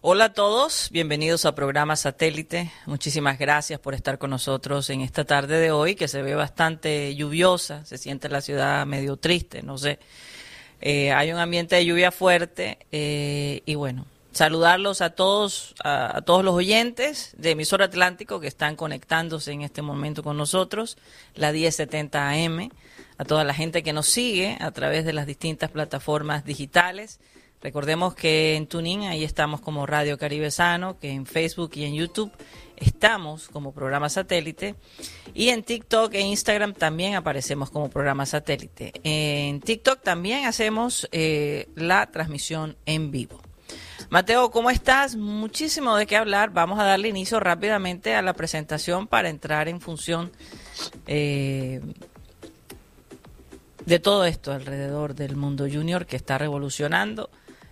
Hola a todos, bienvenidos a Programa Satélite. Muchísimas gracias por estar con nosotros en esta tarde de hoy, que se ve bastante lluviosa, se siente la ciudad medio triste, no sé. Hay un ambiente de lluvia fuerte y bueno, saludarlos a todos los oyentes de Emisora Atlántico que están conectándose en este momento con nosotros, la 1070 AM, a toda la gente que nos sigue a través de las distintas plataformas digitales. Recordemos que en TuneIn ahí estamos como Radio Caribe Sano, que en Facebook y en YouTube estamos como Programa Satélite, y en TikTok e Instagram también aparecemos como Programa Satélite. En TikTok también hacemos la transmisión en vivo. Mateo, ¿cómo estás? Muchísimo de qué hablar. Vamos a darle inicio rápidamente a la presentación para entrar en función de todo esto alrededor del mundo junior que está revolucionando.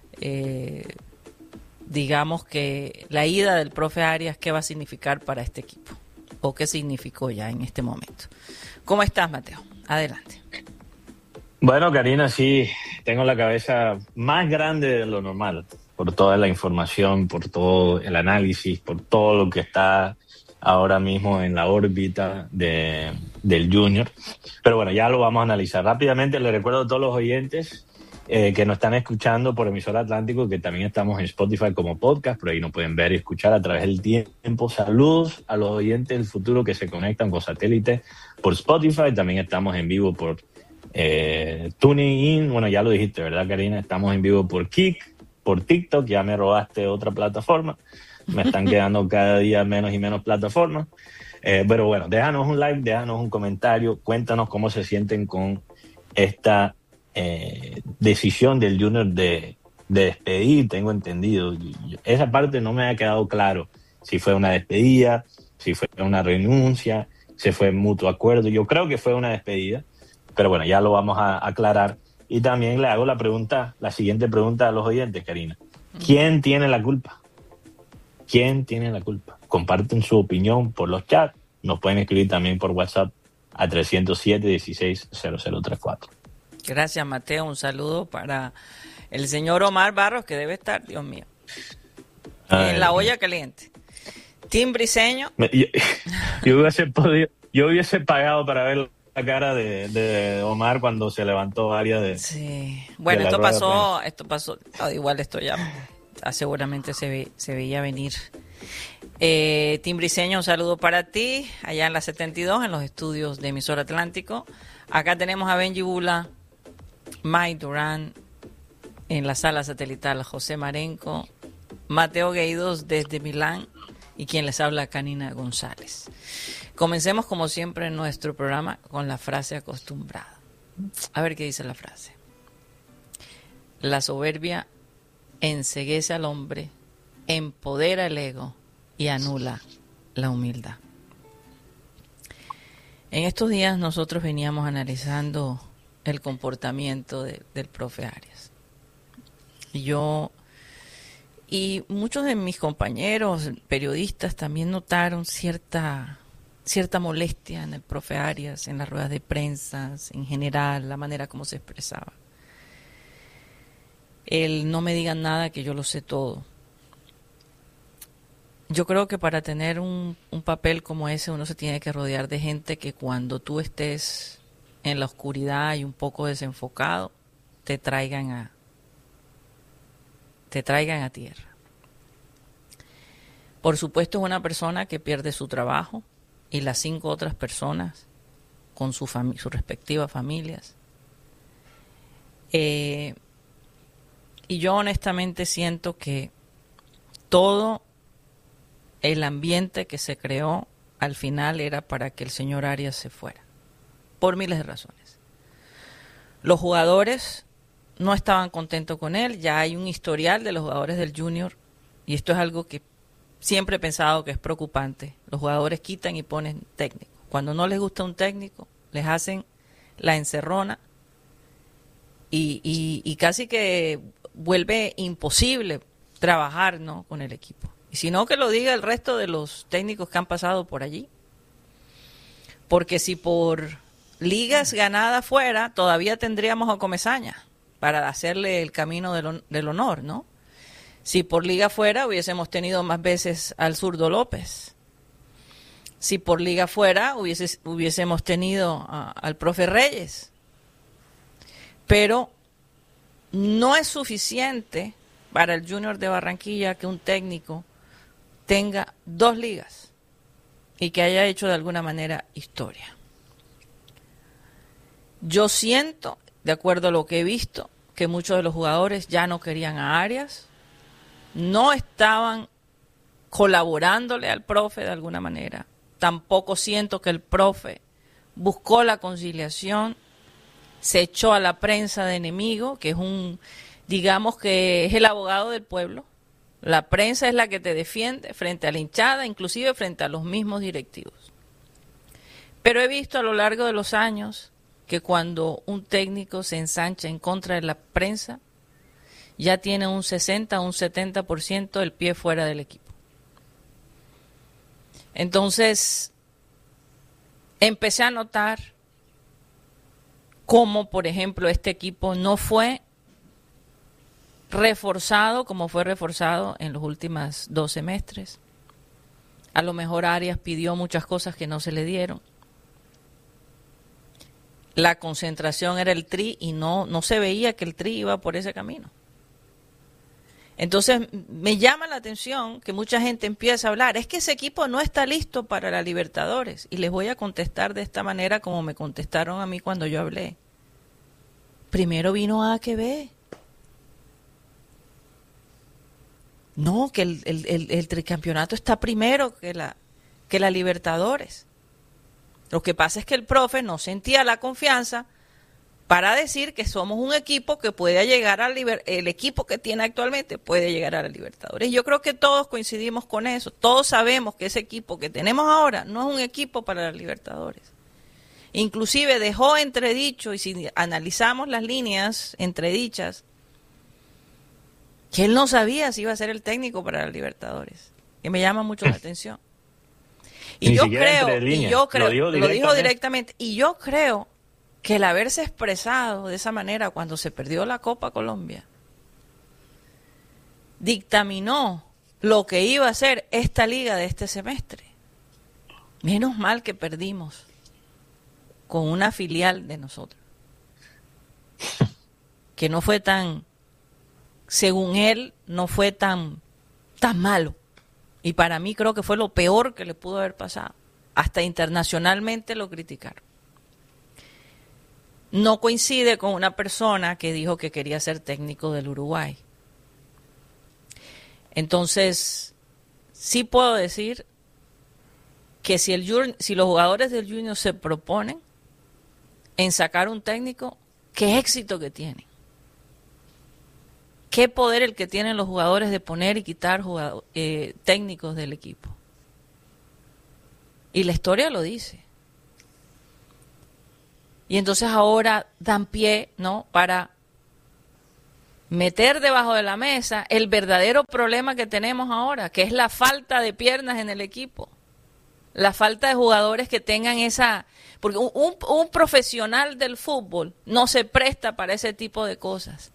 Digamos que la ida del profe Arias, ¿qué va a significar para este equipo? ¿O qué significó ya en este momento? ¿Cómo estás, Mateo? Adelante. Bueno, Karina, sí, tengo la cabeza más grande de lo normal, por toda la información, por todo el análisis, por todo lo que está ahora mismo en la órbita del Junior. Pero bueno, ya lo vamos a analizar rápidamente. Les recuerdo a todos los oyentes que nos están escuchando por Emisora Atlántico, que también estamos en Spotify como podcast, por ahí nos pueden ver y escuchar a través del tiempo. Saludos a los oyentes del futuro que se conectan con satélite por Spotify. También estamos en vivo por TuneIn. Bueno, ya lo dijiste, ¿verdad, Karina? Estamos en vivo por Kik, por TikTok. Ya me robaste otra plataforma. Me están quedando cada día menos y menos plataformas. Pero bueno, déjanos un like, déjanos un comentario. Cuéntanos cómo se sienten con esta decisión del Junior de despedir. Tengo entendido, esa parte no me ha quedado claro si fue una despedida, si fue una renuncia, si fue mutuo acuerdo. Yo creo que fue una despedida, pero bueno, ya lo vamos a aclarar. Y también le hago la siguiente pregunta a los oyentes, Karina. ¿Quién tiene la culpa? ¿Quién tiene la culpa? Comparten su opinión por los chats. Nos pueden escribir también por WhatsApp a 307-160034. Gracias, Mateo. Un saludo para el señor Omar Barros, que debe estar, Dios mío, en la olla caliente. Tim Briseño. Yo hubiese pagado para ver la cara de Omar cuando se levantó Arias de... Sí. Bueno, esto pasó. Igual esto ya seguramente se veía venir. Tim Briseño, un saludo para ti, allá en la 72, en los estudios de Emisora Atlántico. Acá tenemos a Benji Bula, Mike Durán, en la sala satelital José Marenco, Mateo Gueidos desde Milán y quien les habla, Canina González. Comencemos como siempre en nuestro programa con la frase acostumbrada. A ver qué dice la frase. La soberbia enceguece al hombre, empodera el ego y anula la humildad. En estos días nosotros veníamos analizando el comportamiento del profe Arias. Y muchos de mis compañeros periodistas también notaron cierta molestia en el profe Arias, en las ruedas de prensa, en general, la manera como se expresaba. El no me digan nada que yo lo sé todo. Yo creo que para tener un papel como ese uno se tiene que rodear de gente que cuando tú estés en la oscuridad y un poco desenfocado, te traigan a tierra. Por supuesto, es una persona que pierde su trabajo y las 5 otras personas con sus respectivas familias. Y yo honestamente siento que todo el ambiente que se creó al final era para que el señor Arias se fuera, por miles de razones. Los jugadores no estaban contentos con él, ya hay un historial de los jugadores del Junior, y esto es algo que siempre he pensado que es preocupante. Los jugadores quitan y ponen técnico. Cuando no les gusta un técnico, les hacen la encerrona y casi que vuelve imposible trabajar, ¿no?, con el equipo. Y si no, que lo diga el resto de los técnicos que han pasado por allí. Porque si por ligas ganadas fuera, todavía tendríamos a Comesaña para hacerle el camino del honor, ¿no? Si por liga fuera, hubiésemos tenido más veces al zurdo López. Si por liga fuera, hubiésemos tenido al profe Reyes. Pero no es suficiente para el Junior de Barranquilla que un técnico tenga 2 ligas y que haya hecho de alguna manera historia. Yo siento, de acuerdo a lo que he visto, que muchos de los jugadores ya no querían a Arias, no estaban colaborándole al profe de alguna manera. Tampoco siento que el profe buscó la conciliación, se echó a la prensa de enemigo, que es digamos que es el abogado del pueblo. La prensa es la que te defiende frente a la hinchada, inclusive frente a los mismos directivos. Pero he visto a lo largo de los años que cuando un técnico se ensancha en contra de la prensa, ya tiene un 60 o un 70% del pie fuera del equipo. Entonces, empecé a notar cómo, por ejemplo, este equipo no fue reforzado como fue reforzado en los últimos 2 semestres. A lo mejor Arias pidió muchas cosas que no se le dieron. La concentración era el Tri y no se veía que el Tri iba por ese camino. Entonces me llama la atención que mucha gente empieza a hablar, es que ese equipo no está listo para la Libertadores. Y les voy a contestar de esta manera como me contestaron a mí cuando yo hablé. Primero vino AQB. No, que el tricampeonato está primero que la Libertadores. Lo que pasa es que el profe no sentía la confianza para decir que somos un equipo que puede llegar el equipo que tiene actualmente puede llegar a la Libertadores. Y yo creo que todos coincidimos con eso. Todos sabemos que ese equipo que tenemos ahora no es un equipo para la Libertadores. Inclusive dejó entredicho, y si analizamos las líneas entredichas, que él no sabía si iba a ser el técnico para la Libertadores. Que me llama mucho la atención. Y yo creo, lo dijo directamente, y yo creo que el haberse expresado de esa manera cuando se perdió la Copa Colombia dictaminó lo que iba a ser esta liga de este semestre. Menos mal que perdimos con una filial de nosotros, que no fue tan, según él, no fue tan malo. Y para mí creo que fue lo peor que le pudo haber pasado. Hasta internacionalmente lo criticaron. No coincide con una persona que dijo que quería ser técnico del Uruguay. Entonces, sí puedo decir que si los jugadores del Junior se proponen en sacar un técnico, qué éxito que tienen. Qué poder el que tienen los jugadores de poner y quitar técnicos del equipo. Y la historia lo dice. Y entonces ahora dan pie, ¿no?, para meter debajo de la mesa el verdadero problema que tenemos ahora, que es la falta de piernas en el equipo. La falta de jugadores que tengan esa... Porque un profesional del fútbol no se presta para ese tipo de cosas.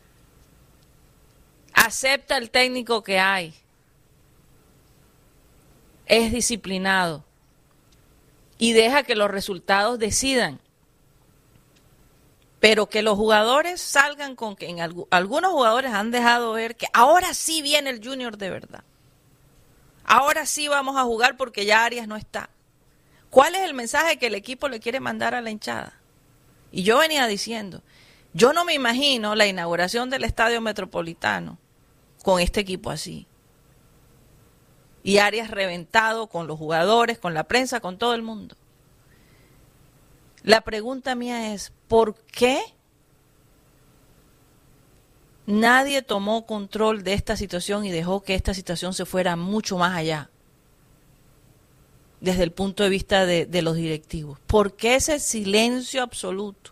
Acepta el técnico que hay. Es disciplinado. Y deja que los resultados decidan. Pero que los jugadores salgan con que algunos jugadores han dejado ver que ahora sí viene el Junior de verdad. Ahora sí vamos a jugar porque ya Arias no está. ¿Cuál es el mensaje que el equipo le quiere mandar a la hinchada? Y yo venía diciendo, yo no me imagino la inauguración del Estadio Metropolitano con este equipo así. Y Arias reventado con los jugadores, con la prensa, con todo el mundo. La pregunta mía es, ¿por qué nadie tomó control de esta situación y dejó que esta situación se fuera mucho más allá? Desde el punto de vista de los directivos. ¿Por qué ese silencio absoluto?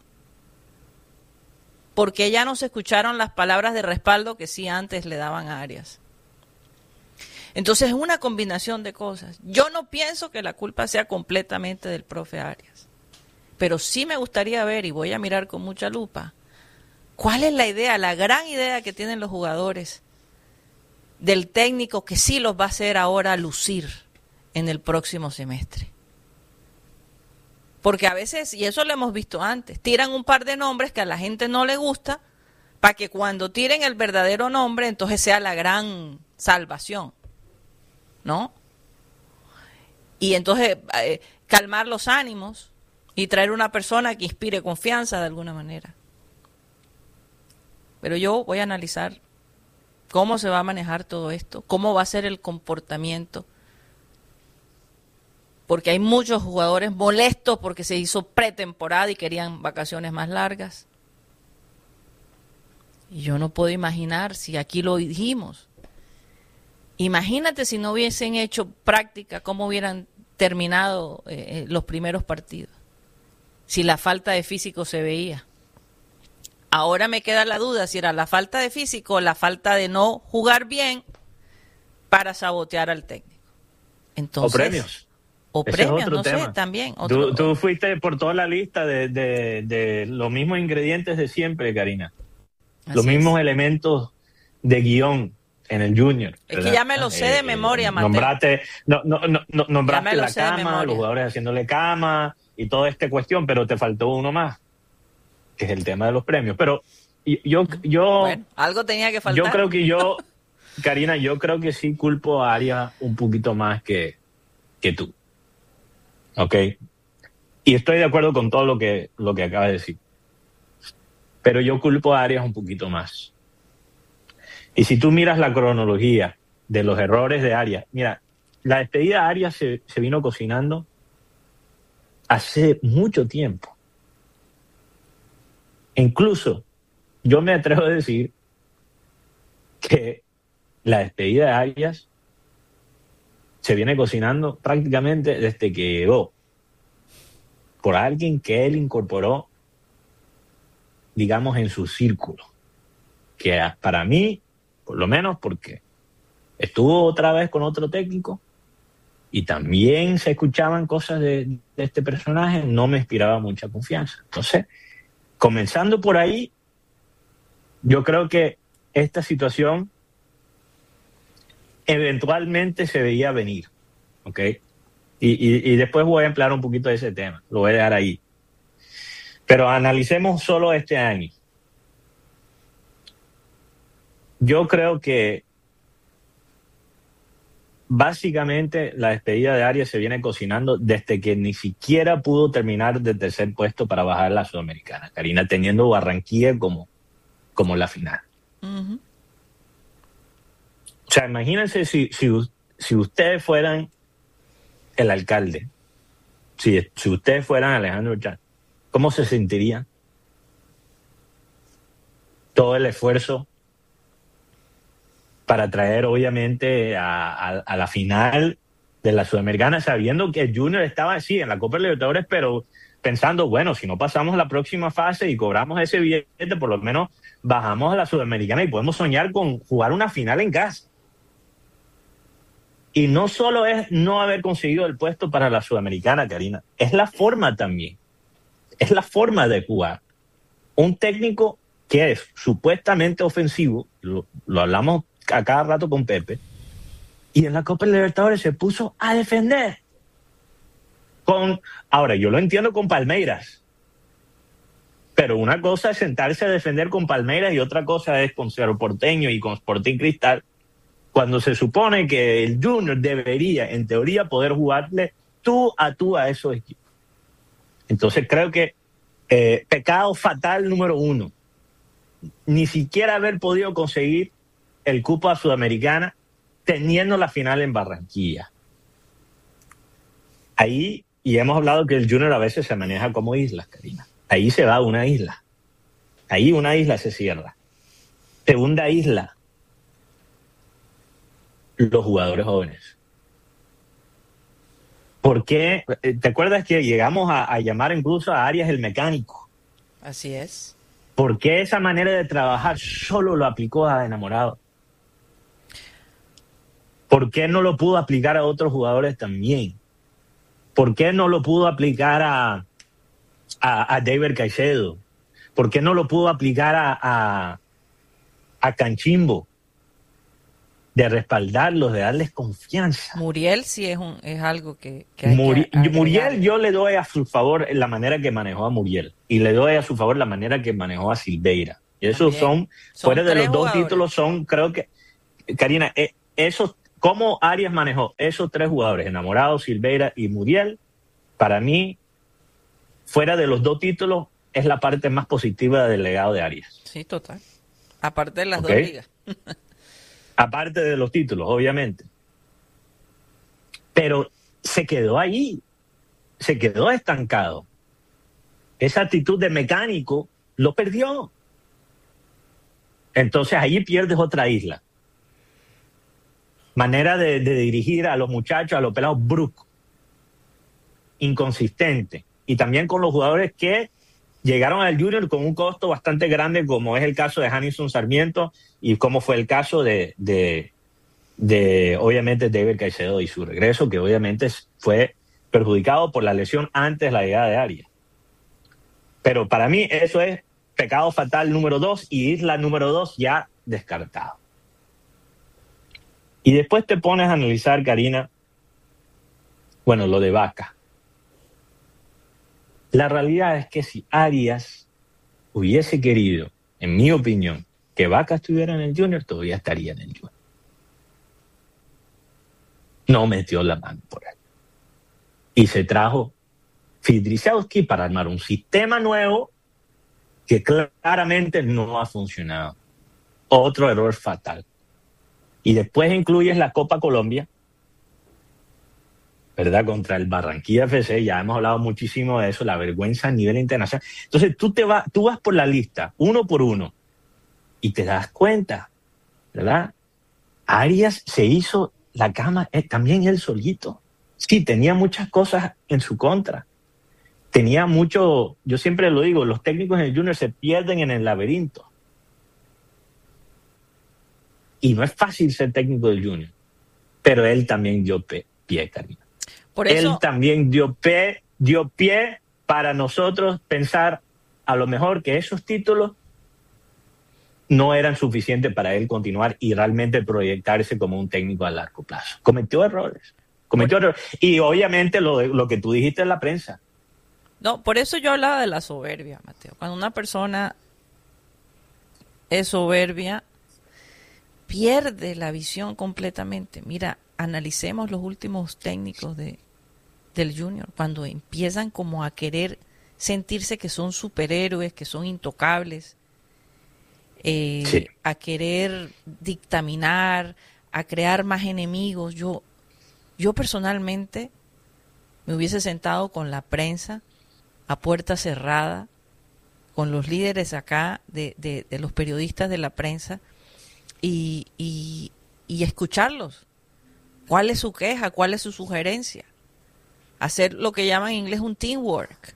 ¿Por qué ya no se escucharon las palabras de respaldo que sí antes le daban a Arias? Entonces es una combinación de cosas. Yo no pienso que la culpa sea completamente del profe Arias, pero sí me gustaría ver, y voy a mirar con mucha lupa, cuál es la idea, la gran idea que tienen los jugadores del técnico que sí los va a hacer ahora lucir en el próximo semestre. Porque a veces, y eso lo hemos visto antes, tiran un par de nombres que a la gente no le gusta para que cuando tiren el verdadero nombre, entonces sea la gran salvación, ¿no? Y entonces calmar los ánimos y traer una persona que inspire confianza de alguna manera. Pero yo voy a analizar cómo se va a manejar todo esto, cómo va a ser el comportamiento, porque hay muchos jugadores molestos porque se hizo pretemporada y querían vacaciones más largas. Y yo no puedo imaginar, si aquí lo dijimos, imagínate si no hubiesen hecho práctica, cómo hubieran terminado los primeros partidos, si la falta de físico se veía. Ahora me queda la duda si era la falta de físico o la falta de no jugar bien para sabotear al técnico. Entonces, o premios. O Ese premios, es otro no tema. sé, también. Tú fuiste por toda la lista de los mismos ingredientes de siempre, Karina. Los mismos elementos de guión en el Junior. Es que ya me lo sé de memoria, Mateo. Nombraste la cama, los jugadores haciéndole cama y toda esta cuestión, pero te faltó uno más, que es el tema de los premios. Pero yo bueno, algo tenía que faltar. Yo creo que Karina, yo creo que sí culpo a Arias un poquito más que tú. ¿Ok? Y estoy de acuerdo con todo lo que acabas de decir. Pero yo culpo a Arias un poquito más. Y si tú miras la cronología de los errores de Arias, mira, la despedida de Arias se vino cocinando hace mucho tiempo. Incluso yo me atrevo a decir que la despedida de Arias se viene cocinando prácticamente desde que llegó, por alguien que él incorporó, digamos, en su círculo, que para mí, por lo menos porque estuvo otra vez con otro técnico y también se escuchaban cosas de este personaje, no me inspiraba mucha confianza. Entonces, comenzando por ahí, yo creo que esta situación eventualmente se veía venir, ¿ok? Y después voy a emplear un poquito de ese tema, lo voy a dejar ahí. Pero analicemos solo este año. Yo creo que básicamente la despedida de Arias se viene cocinando desde que ni siquiera pudo terminar de tercer puesto para bajar la Sudamericana, Karina, teniendo Barranquilla como la final. Uh-huh. O sea, imagínense si ustedes fueran el alcalde, si ustedes fueran Alejandro Char, ¿cómo se sentirían? Todo el esfuerzo para traer, obviamente, a la final de la Sudamericana, sabiendo que el Junior estaba así en la Copa Libertadores, pero pensando, bueno, si no pasamos la próxima fase y cobramos ese billete, por lo menos bajamos a la Sudamericana y podemos soñar con jugar una final en casa. Y no solo es no haber conseguido el puesto para la Sudamericana, Karina, es la forma también. Es la forma de jugar. Un técnico que es supuestamente ofensivo, lo hablamos a cada rato con Pepe, y en la Copa Libertadores se puso a defender. Ahora, yo lo entiendo con Palmeiras, pero una cosa es sentarse a defender con Palmeiras y otra cosa es con Cerro Porteño y con Sporting Cristal, cuando se supone que el Junior debería, en teoría, poder jugarle tú a esos equipos. Entonces creo que pecado fatal número 1, ni siquiera haber podido conseguir el cupo a Sudamericana teniendo la final en Barranquilla. Ahí, y hemos hablado que el Junior a veces se maneja como islas, Karina. Ahí se va una isla. Ahí una isla se cierra. Segunda isla, los jugadores jóvenes. ¿Por qué? ¿Te acuerdas que llegamos a llamar incluso a Arias el mecánico? Así es. ¿Por qué esa manera de trabajar solo lo aplicó a Enamorado? ¿Por qué no lo pudo aplicar a otros jugadores también? ¿Por qué no lo pudo aplicar a David Caicedo? ¿Por qué no lo pudo aplicar a Canchimbo? de respaldarlos, de darles confianza. Muriel sí es algo que hay que Muriel, yo le doy a su favor la manera que manejó a Muriel y le doy a su favor la manera que manejó a Silveira. Y esos También. fuera de tres los dos jugadores. títulos, creo que, Karina, ¿cómo Arias manejó esos tres jugadores, Enamorados, Silveira y Muriel? Para mí, fuera de los dos títulos, es la parte más positiva del legado de Arias. Sí, total. Aparte de las ¿Ok? dos ligas. Aparte de los títulos, obviamente. Pero se quedó ahí, se quedó estancado. Esa actitud de mecánico lo perdió. Entonces ahí pierdes otra isla. Manera de dirigir a los muchachos, a los pelados brusco, inconsistente. Y también con los jugadores que llegaron al Junior con un costo bastante grande, como es el caso de Hanison Sarmiento y como fue el caso de obviamente David Caicedo y su regreso, que obviamente fue perjudicado por la lesión antes de la llegada de Arias. Pero para mí eso es pecado fatal número 2 y isla número 2 ya descartado. Y después te pones a analizar, Karina, bueno, lo de Vaca. La realidad es que si Arias hubiese querido, en mi opinión, que Vaca estuviera en el Junior, todavía estaría en el Junior. No metió la mano por él. Y se trajo Fidrisewski para armar un sistema nuevo que claramente no ha funcionado. Otro error fatal. Y después incluyes la Copa Colombia, ¿verdad? Contra el Barranquilla FC, ya hemos hablado muchísimo de eso, la vergüenza a nivel internacional. Entonces tú vas por la lista, uno por uno, y te das cuenta, ¿verdad? Arias se hizo la cama también él solito. Sí, tenía muchas cosas en su contra. Tenía mucho, yo siempre lo digo, los técnicos en el Junior se pierden en el laberinto. Y no es fácil ser técnico del Junior. Pero él también dio pie, Karina. Por eso, él también dio pie para nosotros pensar a lo mejor que esos títulos no eran suficientes para él continuar y realmente proyectarse como un técnico a largo plazo. Cometió errores. Y obviamente lo que tú dijiste en la prensa. no, por eso yo hablaba de la soberbia, Mateo. Cuando una persona es soberbia, pierde la visión completamente. Mira, analicemos los últimos técnicos del Junior, cuando empiezan como a querer sentirse que son superhéroes, que son intocables, Sí. a querer dictaminar, a crear más enemigos. Yo personalmente me hubiese sentado con la prensa a puerta cerrada, con los líderes acá de los periodistas de la prensa y escucharlos. ¿Cuál es su queja? ¿Cuál es su sugerencia? Hacer lo que llaman en inglés un teamwork.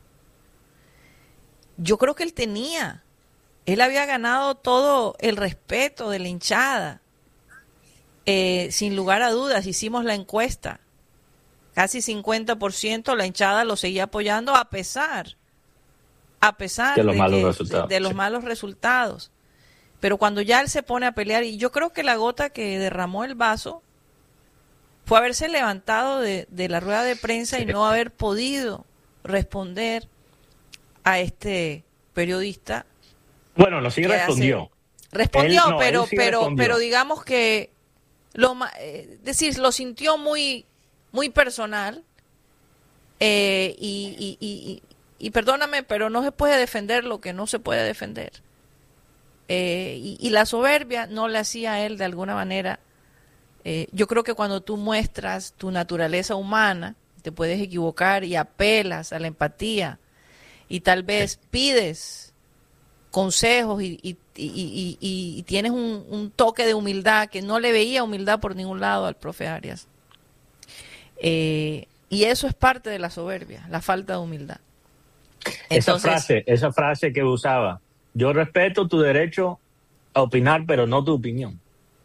Yo creo que él había ganado todo el respeto de la hinchada. Sin lugar a dudas, hicimos la encuesta. Casi 50% la hinchada lo seguía apoyando a pesar de los malos resultados. De los malos resultados. Pero cuando ya él se pone a pelear, y yo creo que la gota que derramó el vaso fue haberse levantado de la rueda de prensa y no haber podido responder a este periodista. Bueno, no sí respondió. Respondió, él sí respondió. pero digamos que lo sintió muy, muy personal. Y perdóname, pero no se puede defender lo que no se puede defender. Y la soberbia no le hacía a él de alguna manera. Yo creo que cuando tú muestras tu naturaleza humana, te puedes equivocar y apelas a la empatía y tal vez pides consejos y tienes un toque de humildad, que no le veía humildad por ningún lado al profe Arias. Y eso es parte de la soberbia, la falta de humildad. Entonces, esa frase que usaba, yo respeto tu derecho a opinar, pero no tu opinión.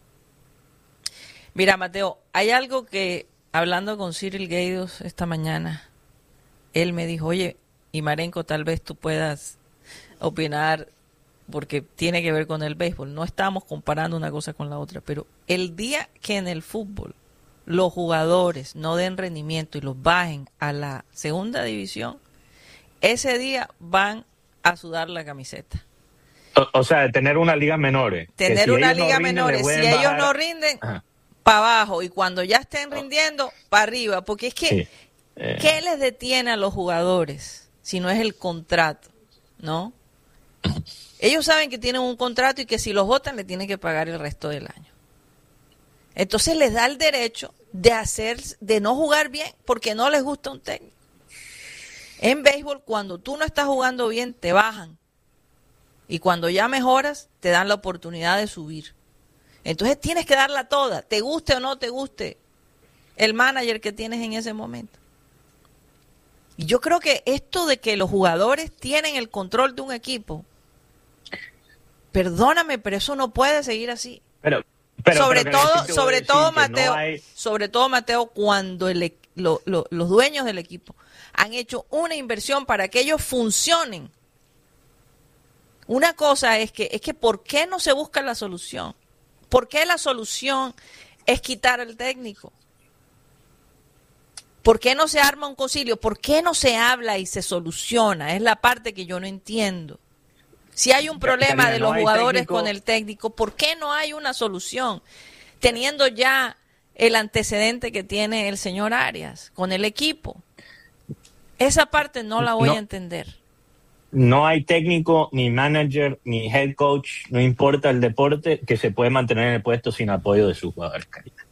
Mira, Mateo, hay algo que, hablando con Cyril Gaydos esta mañana, él me dijo, oye, y Marenco, tal vez tú puedas opinar porque tiene que ver con el béisbol. No estamos comparando una cosa con la otra, pero el día que en el fútbol los jugadores no den rendimiento y los bajen a la segunda división, ese día van a sudar la camiseta. O sea, tener una liga menores. Tener si una ellos liga no rinden, menores. Si ellos no rinden, para abajo. Y cuando ya estén rindiendo, para arriba. Porque es que, sí. ¿qué les detiene a los jugadores si no es el contrato? ¿No? Ellos saben que tienen un contrato y que si los votan le tienen que pagar el resto del año. Entonces les da el derecho de no jugar bien porque no les gusta un técnico. En béisbol, cuando tú no estás jugando bien, te bajan. Y cuando ya mejoras, te dan la oportunidad de subir. Entonces tienes que darla toda, te guste o no te guste el manager que tienes en ese momento. Y yo creo que esto de que los jugadores tienen el control de un equipo, perdóname, pero eso no puede seguir así. Pero sobre todo Mateo, cuando los dueños del equipo han hecho una inversión para que ellos funcionen. Una cosa es que ¿por qué no se busca la solución? ¿Por qué la solución es quitar al técnico? ¿Por qué no se arma un concilio? ¿Por qué no se habla y se soluciona? Es la parte que yo no entiendo. Si hay un problema de los jugadores con el técnico, ¿por qué no hay una solución? Teniendo ya el antecedente que tiene el señor Arias con el equipo. Esa parte no la voy a entender. No hay técnico, ni manager, ni head coach, no importa el deporte, que se puede mantener en el puesto sin apoyo de sus jugadores, Karina.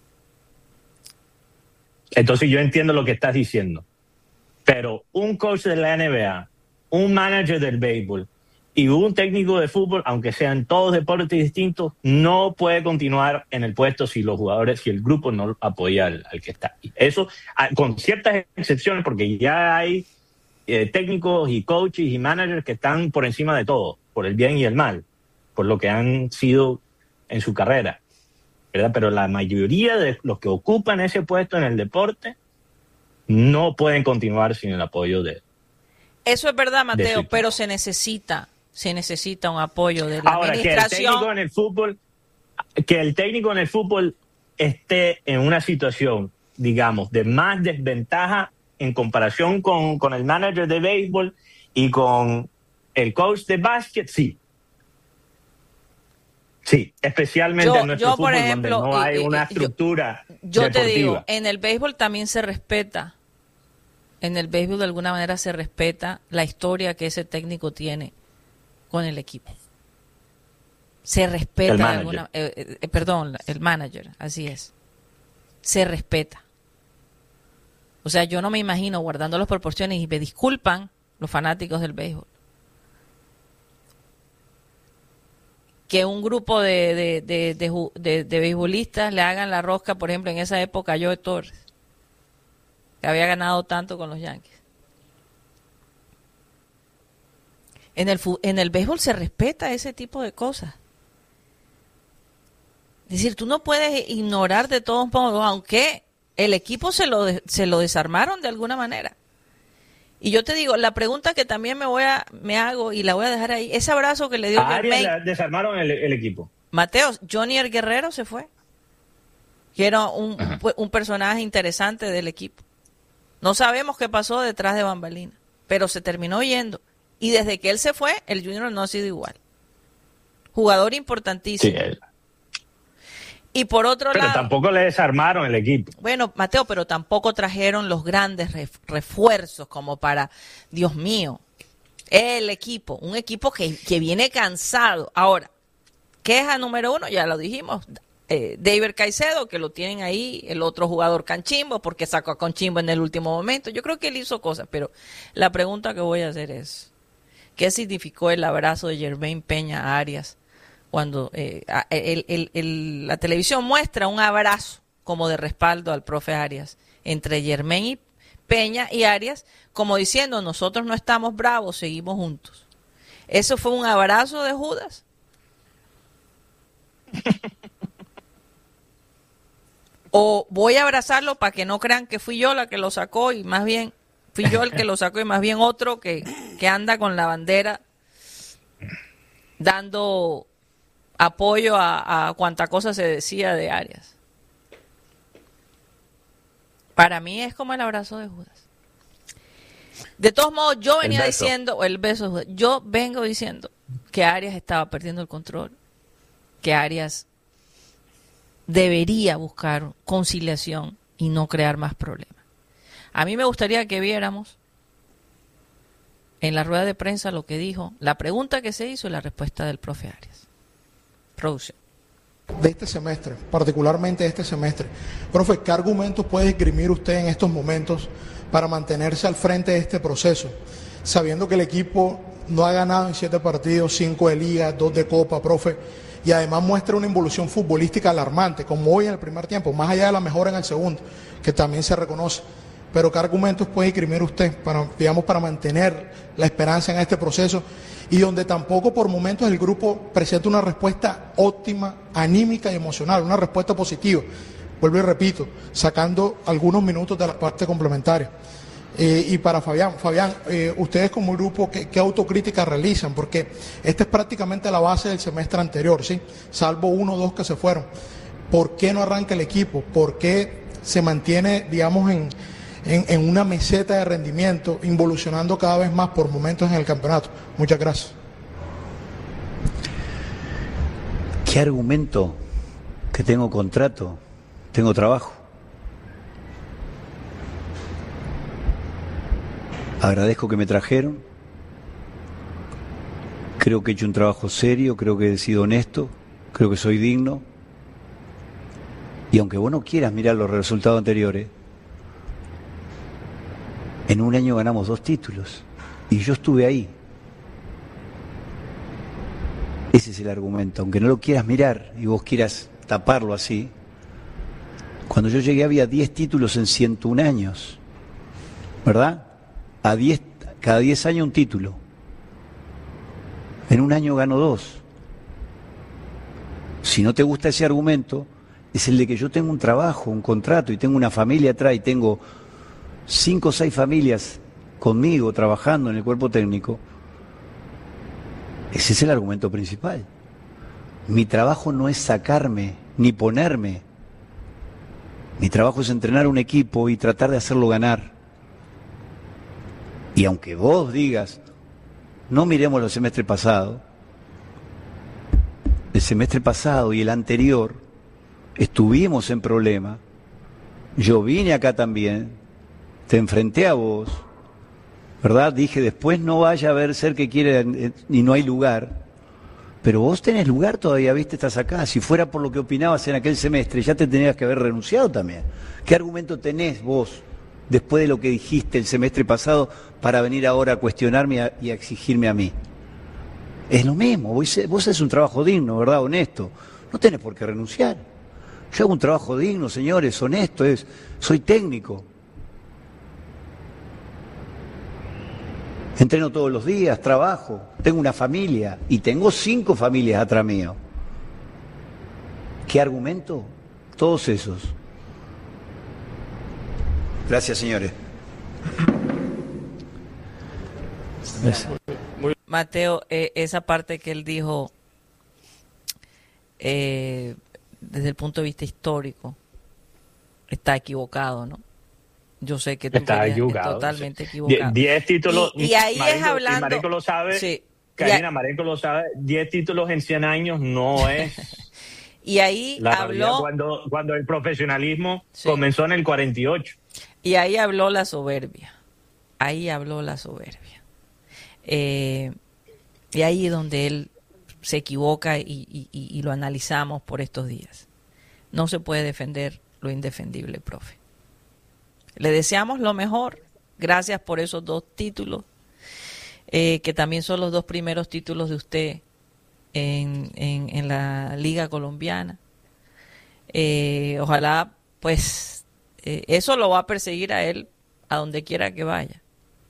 Entonces yo entiendo lo que estás diciendo, pero un coach de la NBA, un manager del béisbol y un técnico de fútbol, aunque sean todos deportes distintos, no puede continuar en el puesto si los jugadores, si el grupo no apoya al que está. Eso con ciertas excepciones, porque ya hay técnicos y coaches y managers que están por encima de todo, por el bien y el mal, por lo que han sido en su carrera, ¿verdad? Pero la mayoría de los que ocupan ese puesto en el deporte no pueden continuar sin el apoyo de... Eso es verdad, Mateo, pero se necesita un apoyo de la administración. Que el técnico en el fútbol esté en una situación, digamos, de más desventaja en comparación con el manager de béisbol y con el coach de básquet, sí. Sí, especialmente en nuestro fútbol, por ejemplo, donde no hay una estructura yo te digo, en el béisbol también se respeta. En el béisbol de alguna manera se respeta la historia que ese técnico tiene con el equipo. Se respeta el manager, así es. Se respeta. O sea, yo no me imagino, guardando las proporciones, y me disculpan los fanáticos del béisbol, que un grupo de beisbolistas le hagan la rosca, por ejemplo, en esa época a Joe Torres, que había ganado tanto con los Yankees. En el béisbol se respeta ese tipo de cosas. Es decir, tú no puedes ignorar de todos modos, aunque el equipo se lo desarmaron de alguna manera. Y yo te digo, la pregunta que también me hago y la voy a dejar ahí, ese abrazo que le dio Arias, desarmaron el equipo. Mateo, Johnny el Guerrero se fue, que era un personaje interesante del equipo. No sabemos qué pasó detrás de bambalinas, pero se terminó yendo. Y desde que él se fue, el Junior no ha sido igual. Jugador importantísimo. Sí, y por otro lado... Pero tampoco le desarmaron el equipo. Bueno, Mateo, pero tampoco trajeron los grandes refuerzos como para, Dios mío, el equipo. Un equipo que viene cansado. Ahora, queja número uno, ya lo dijimos, David Caicedo, que lo tienen ahí, el otro jugador Canchimbo, porque sacó a Conchimbo en el último momento. Yo creo que él hizo cosas, pero la pregunta que voy a hacer es, ¿qué significó el abrazo de Jermaine Peña a Arias cuando la televisión muestra un abrazo como de respaldo al profe Arias entre Jermaine Peña y Arias, como diciendo, nosotros no estamos bravos, seguimos juntos? ¿Eso fue un abrazo de Judas? ¿O voy a abrazarlo para que no crean que fui yo la que lo sacó y más bien fui yo el que lo sacó y más bien otro que anda con la bandera dando apoyo a cuanta cosa se decía de Arias. Para mí es como el abrazo de Judas. De todos modos, yo venía diciendo, el beso de Judas, yo vengo diciendo que Arias estaba perdiendo el control, que Arias debería buscar conciliación y no crear más problemas. A mí me gustaría que viéramos en la rueda de prensa lo que dijo, la pregunta que se hizo y la respuesta del profe Arias. Producción. De este semestre, particularmente de este semestre. Profe, ¿qué argumentos puede esgrimir usted en estos momentos para mantenerse al frente de este proceso? Sabiendo que el equipo no ha ganado en 7 partidos, 5 de liga, 2 de copa, profe, y además muestra una involución futbolística alarmante, como hoy en el primer tiempo, más allá de la mejora en el segundo, que también se reconoce. Pero ¿qué argumentos puede esgrimir usted para, digamos, para mantener la esperanza en este proceso y donde tampoco por momentos el grupo presenta una respuesta óptima, anímica y emocional, una respuesta positiva? Vuelvo y repito, sacando algunos minutos de la parte complementaria. Y para Fabián, ustedes como grupo, ¿qué autocrítica realizan? Porque esta es prácticamente la base del semestre anterior, ¿sí? Salvo 1 o 2 que se fueron. ¿Por qué no arranca el equipo? ¿Por qué se mantiene, digamos, en una meseta de rendimiento, involucionando cada vez más por momentos en el campeonato? Muchas gracias. ¿Qué argumento? Que tengo contrato, tengo trabajo. Agradezco que me trajeron. Creo que he hecho un trabajo serio, creo que he sido honesto, creo que soy digno. Y aunque vos no quieras mirar los resultados anteriores, en un año ganamos 2 títulos y yo estuve ahí. Ese es el argumento. Aunque no lo quieras mirar y vos quieras taparlo así, cuando yo llegué había 10 títulos en 101 años, ¿verdad? Cada 10 años un título. En un año gano 2. Si no te gusta ese argumento, es el de que yo tengo un trabajo, un contrato y tengo una familia atrás y tengo 5 o 6 familias conmigo trabajando en el cuerpo técnico. Ese es el argumento principal. Mi trabajo no es sacarme ni ponerme. Mi trabajo es entrenar un equipo y tratar de hacerlo ganar. Y aunque vos digas, no miremos el semestre pasado y el anterior estuvimos en problema. Yo vine acá también, te enfrenté a vos, ¿verdad? Dije, después no vaya a haber ser que quiere y no hay lugar. Pero vos tenés lugar todavía, viste, estás acá. Si fuera por lo que opinabas en aquel semestre, ya te tenías que haber renunciado también. ¿Qué argumento tenés vos, después de lo que dijiste el semestre pasado, para venir ahora a cuestionarme y a exigirme a mí? Es lo mismo, vos haces un trabajo digno, ¿verdad? Honesto. No tenés por qué renunciar. Yo hago un trabajo digno, señores, honesto, soy técnico. Entreno todos los días, trabajo, tengo una familia y tengo 5 familias atrás mío. ¿Qué argumento? Todos esos. Gracias, señores. Mateo, esa parte que él dijo desde el punto de vista histórico está equivocado, ¿no? Yo sé que tú está equivocado, totalmente equivocado. 10 títulos. Y ahí Marenco, es hablando. Y Marenco lo sabe. Sí, Karina, Marenco lo sabe. 10 títulos en 100 años no es. Y ahí la habló. Cuando el profesionalismo sí. comenzó en el 48. Y ahí habló la soberbia. Ahí habló la soberbia. Y ahí es donde él se equivoca y lo analizamos por estos días. No se puede defender lo indefendible, profe. Le deseamos lo mejor. Gracias por esos 2 títulos, que también son los 2 primeros títulos de usted en la Liga Colombiana. Ojalá, pues, eso lo va a perseguir a él a donde quiera que vaya.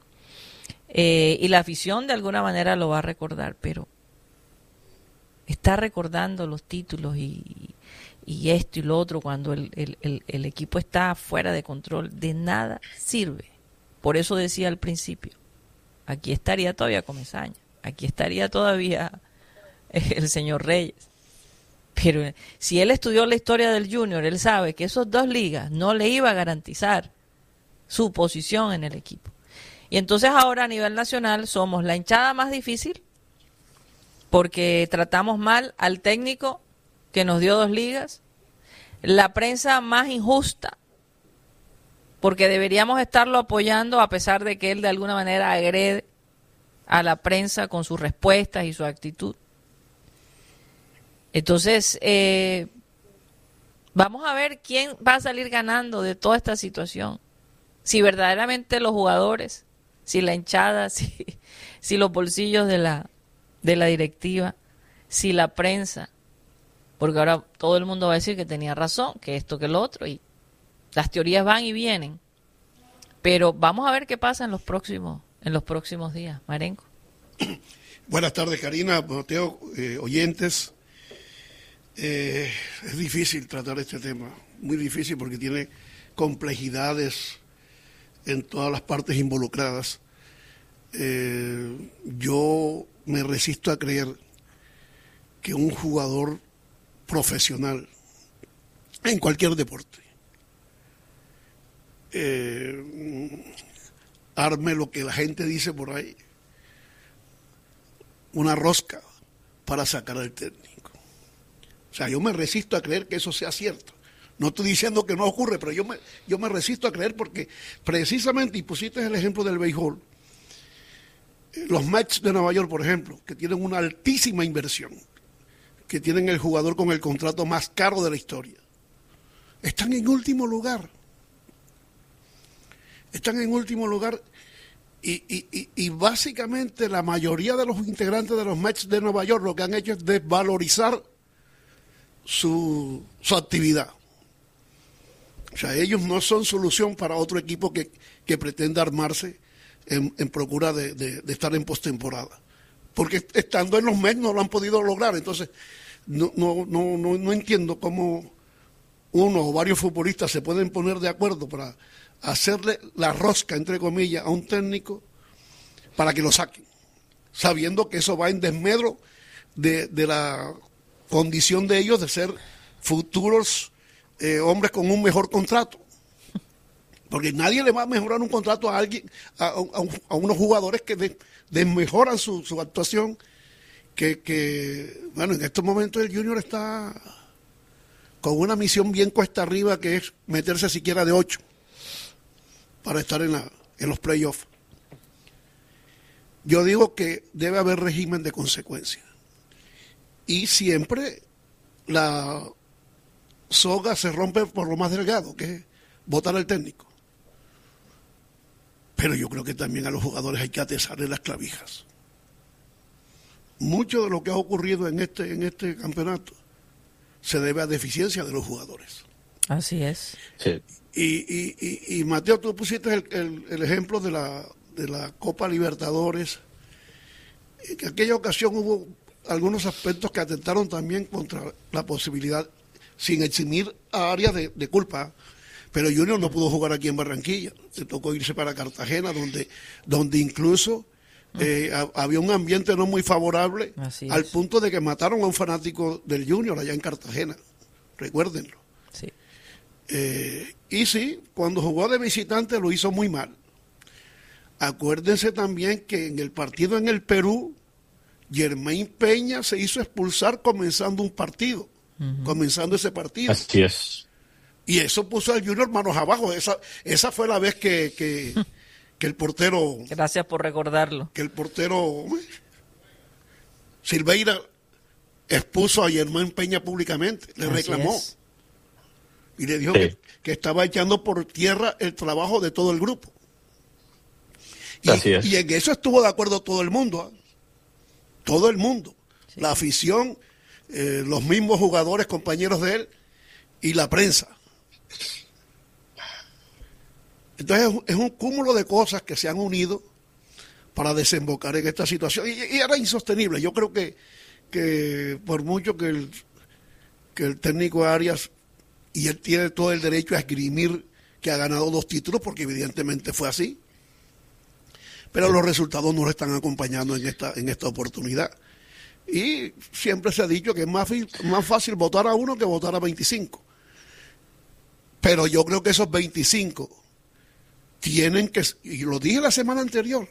Y la afición de alguna manera lo va a recordar, pero está recordando los títulos y esto y lo otro cuando el equipo está fuera de control, de nada sirve. Por eso decía al principio, aquí estaría todavía Comesaña, aquí estaría todavía el señor Reyes. Pero si él estudió la historia del Junior, él sabe que esos 2 ligas no le iba a garantizar su posición en el equipo. Y entonces ahora a nivel nacional somos la hinchada más difícil porque tratamos mal al técnico que nos dio 2 ligas, la prensa más injusta porque deberíamos estarlo apoyando a pesar de que él de alguna manera agrede a la prensa con sus respuestas y su actitud. Entonces, vamos a ver quién va a salir ganando de toda esta situación. Si verdaderamente los jugadores, si la hinchada, si los bolsillos de la directiva, si la prensa, porque ahora todo el mundo va a decir que tenía razón, que esto, que lo otro, y las teorías van y vienen. Pero vamos a ver qué pasa en los próximos días. Marenco. Buenas tardes, Karina, Mateo, oyentes. Es difícil tratar este tema, muy difícil porque tiene complejidades en todas las partes involucradas. Yo me resisto a creer que un jugador profesional en cualquier deporte arme lo que la gente dice por ahí, una rosca para sacar al técnico. O sea, yo me resisto a creer que eso sea cierto. No estoy diciendo que no ocurre, pero yo me resisto a creer porque precisamente, y pusiste el ejemplo del béisbol, los Mets de Nueva York, por ejemplo, que tienen una altísima inversión, que tienen el jugador con el contrato más caro de la historia, están en último lugar. Están en último lugar y básicamente la mayoría de los integrantes de los Mets de Nueva York lo que han hecho es desvalorizar su actividad. O sea, ellos no son solución para otro equipo que pretenda armarse en procura de estar en postemporada. Porque estando en los Mets no lo han podido lograr. Entonces, no entiendo cómo uno o varios futbolistas se pueden poner de acuerdo para hacerle la rosca, entre comillas, a un técnico para que lo saquen, sabiendo que eso va en desmedro de la condición de ellos de ser futuros hombres con un mejor contrato. Porque nadie le va a mejorar un contrato a alguien, a unos jugadores que desmejoran su actuación, bueno, en estos momentos el Junior está con una misión bien cuesta arriba, que es meterse siquiera de 8 para estar en los playoffs. Yo digo que debe haber régimen de consecuencia. Y siempre la soga se rompe por lo más delgado, que es votar al técnico. Pero yo creo que también a los jugadores hay que atesarle las clavijas. Mucho de lo que ha ocurrido en este campeonato se debe a deficiencia de los jugadores. Así es. Sí. Y Mateo, tú pusiste el ejemplo de la Copa Libertadores. En aquella ocasión hubo algunos aspectos que atentaron también contra la posibilidad, sin eximir a áreas de culpa. Pero Junior no pudo jugar aquí en Barranquilla, se tocó irse para Cartagena, donde incluso había un ambiente no muy favorable, al punto de que mataron a un fanático del Junior allá en Cartagena, recuérdenlo. Sí. Y sí, cuando jugó de visitante lo hizo muy mal. Acuérdense también que en el partido en el Perú, Germain Peña se hizo expulsar comenzando un partido, comenzando ese partido. Así es. Y eso puso al Junior manos abajo. Esa fue la vez que el portero... Gracias por recordarlo. Que el portero Silveira expuso a Germán Peña públicamente. Le reclamó. Y le dijo que estaba echando por tierra el trabajo de todo el grupo. Así es. Y en eso estuvo de acuerdo todo el mundo. Todo el mundo. Sí. La afición, los mismos jugadores, compañeros de él, y la prensa. Entonces es un cúmulo de cosas que se han unido para desembocar en esta situación y era insostenible. Yo creo que por mucho que el técnico Arias, y él tiene todo el derecho a esgrimir que ha ganado 2 títulos, porque evidentemente fue así, pero los resultados no lo están acompañando en esta oportunidad. Y siempre se ha dicho que es más fácil votar a uno que votar a 25. Pero yo creo que esos 25 tienen que, y lo dije la semana anterior,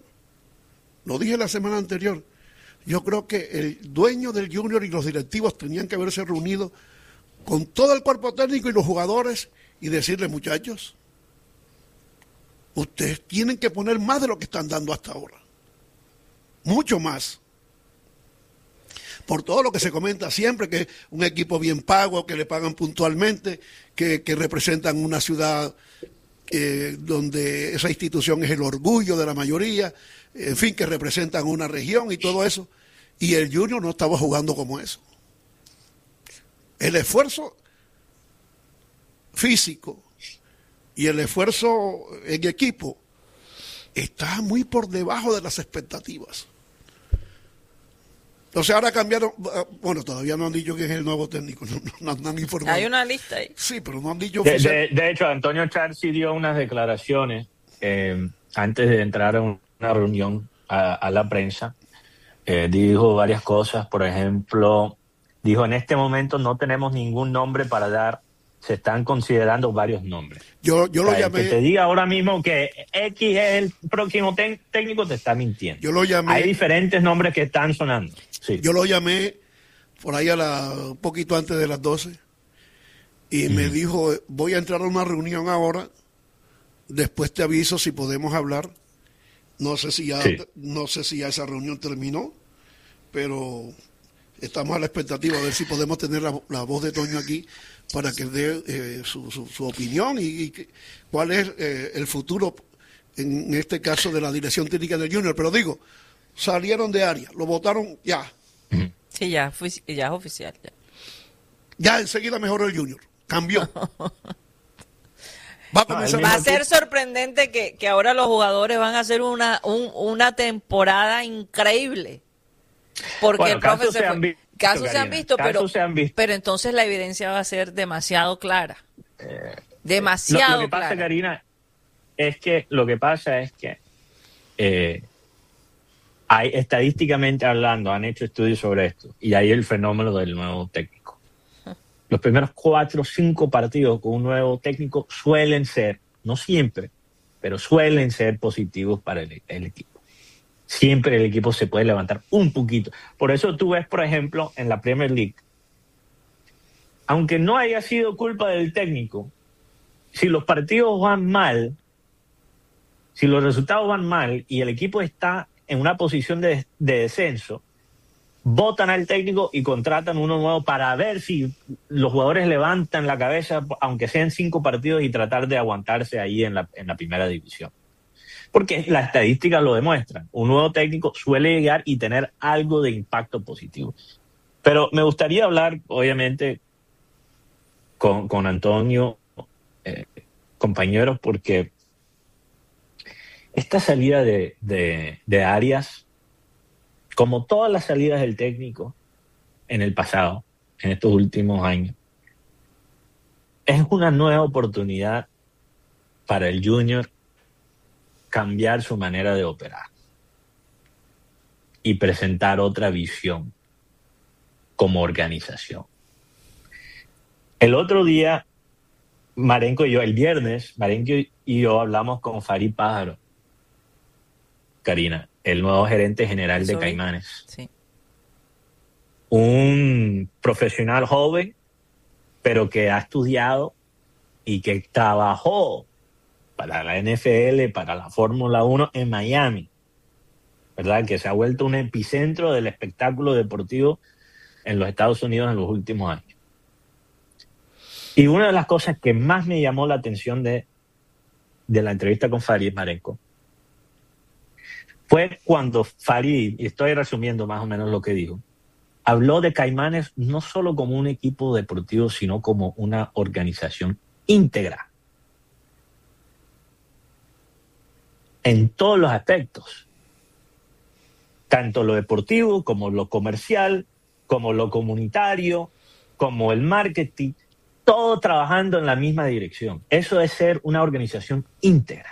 yo creo que el dueño del Junior y los directivos tenían que haberse reunido con todo el cuerpo técnico y los jugadores y decirle, muchachos, ustedes tienen que poner más de lo que están dando hasta ahora. Mucho más. Por todo lo que se comenta siempre, que un equipo bien pago, que le pagan puntualmente, que representan una ciudad donde esa institución es el orgullo de la mayoría, en fin, que representan una región y todo eso. Y el Junior no estaba jugando como eso. El esfuerzo físico y el esfuerzo en equipo está muy por debajo de las expectativas. Entonces ahora cambiaron, bueno, todavía no han dicho quién es el nuevo técnico, no han informado. Hay una lista ahí. Sí, pero no han dicho de hecho, Antonio Charsi dio unas declaraciones antes de entrar a una reunión a la prensa. Dijo varias cosas, por ejemplo, dijo, en este momento no tenemos ningún nombre para dar, se están considerando varios nombres. Yo lo llamé. Que te diga ahora mismo que X es el próximo técnico te está mintiendo. Yo lo llamé. Hay diferentes nombres que están sonando. Sí. Yo lo llamé por ahí un poquito antes de las 12 y me dijo, voy a entrar a una reunión ahora, después te aviso si podemos hablar. No sé si ya esa reunión terminó, pero estamos a la expectativa a ver si podemos tener la voz de Toño aquí para que dé su opinión y cuál es el futuro, en este caso, de la dirección técnica del Junior. Pero digo, salieron de área, lo votaron ya. Sí, ya es oficial. Ya enseguida mejoró el Junior, cambió. Va a ser sorprendente que ahora los jugadores van a hacer una temporada increíble. Porque bueno, el profe casos se han visto, pero entonces la evidencia va a ser demasiado clara. Demasiado lo que pasa, clara. Karina, lo que pasa es que hay, estadísticamente hablando, han hecho estudios sobre esto, y hay el fenómeno del nuevo técnico. Los primeros 4 o 5 partidos con un nuevo técnico suelen ser, no siempre, pero suelen ser positivos para el equipo. Siempre el equipo se puede levantar un poquito. Por eso tú ves, por ejemplo, en la Premier League, aunque no haya sido culpa del técnico, si los partidos van mal, si los resultados van mal y el equipo está en una posición de descenso, votan al técnico y contratan uno nuevo para ver si los jugadores levantan la cabeza, aunque sean 5 partidos, y tratar de aguantarse ahí en la primera división. Porque las estadísticas lo demuestran. Un nuevo técnico suele llegar y tener algo de impacto positivo. Pero me gustaría hablar, obviamente, con Antonio, compañeros, porque esta salida de Arias, como todas las salidas del técnico en el pasado, en estos últimos años, es una nueva oportunidad para el Junior cambiar su manera de operar y presentar otra visión como organización. El otro día, el viernes, Marenco y yo hablamos con Farid Pájaro, Karina, el nuevo gerente general de Caimanes. Sí. Un profesional joven, pero que ha estudiado y que trabajó para la NFL, para la Fórmula 1 en Miami, ¿verdad? Que se ha vuelto un epicentro del espectáculo deportivo en los Estados Unidos en los últimos años. Y una de las cosas que más me llamó la atención de la entrevista con Farid Marenco fue cuando Farid, y estoy resumiendo más o menos lo que dijo, habló de Caimanes no solo como un equipo deportivo, sino como una organización íntegra en todos los aspectos, tanto lo deportivo como lo comercial, como lo comunitario, como el marketing, todo trabajando en la misma dirección. Eso es ser una organización íntegra.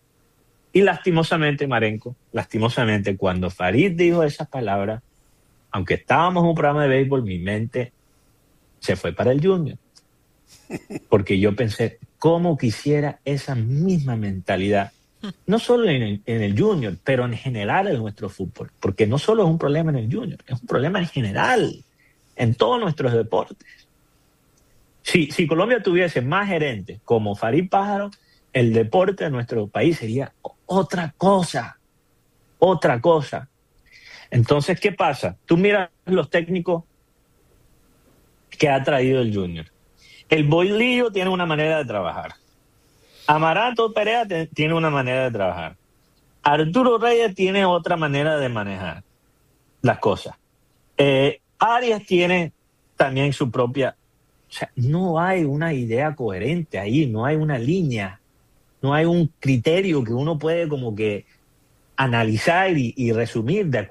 Y lastimosamente, Marenco, cuando Farid dijo esas palabras, aunque estábamos en un programa de béisbol, mi mente se fue para el Junior. Porque yo pensé, ¿cómo quisiera esa misma mentalidad? No solo en el Junior, pero en general en nuestro fútbol. Porque no solo es un problema en el Junior, es un problema en general, en todos nuestros deportes. Si Colombia tuviese más gerentes como Farid Pájaro, el deporte de nuestro país sería otra cosa. Otra cosa. Entonces, ¿qué pasa? Tú miras los técnicos que ha traído el Junior. El Boilillo tiene una manera de trabajar. Amaranto Perea tiene una manera de trabajar. Arturo Reyes tiene otra manera de manejar las cosas. Arias tiene también su propia... O sea, no hay una idea coherente ahí, no hay una línea, no hay un criterio que uno puede como que analizar y resumir de